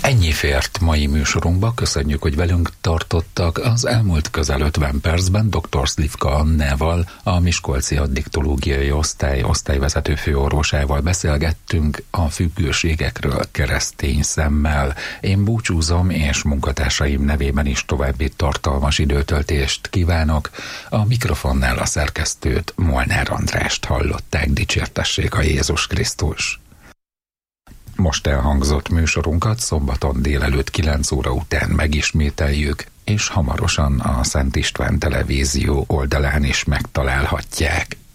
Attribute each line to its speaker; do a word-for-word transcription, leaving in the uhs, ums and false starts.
Speaker 1: Ennyi fért mai műsorunkba, köszönjük, hogy velünk tartottak. Az elmúlt közel ötven percben dr. Slivka Annával, a Miskolci Addiktológiai Osztály osztályvezető főorvosával beszélgettünk a függőségekről keresztény szemmel. Én búcsúzom, és munkatársaim nevében is további tartalmas időtöltést kívánok. A mikrofonnál a szerkesztőt, Molnár Andrást hallották, dicsértessék a Jézus Krisztus. Most elhangzott műsorunkat szombaton délelőtt kilenc óra után megismételjük, és hamarosan a Szent István Televízió oldalán is megtalálhatják.